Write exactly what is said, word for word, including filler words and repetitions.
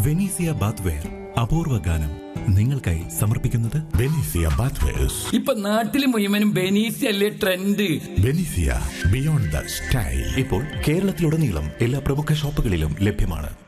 Venezia bathware അപൂർവ ഗാനം നിങ്ങൾക്കായി സമർപ്പിക്കുന്നത് വെനീസിയ ബാത്ത്വെയർസ്. ഇപ്പൊ നാട്ടില് മുഴുവനും ബെനീസിയ അല്ലേ trend. Venezia beyond the style ഇപ്പോൾ കേരളത്തിലുടനീളം എല്ലാ പ്രമുഖ ഷോപ്പുകളിലും ലഭ്യമാണ്.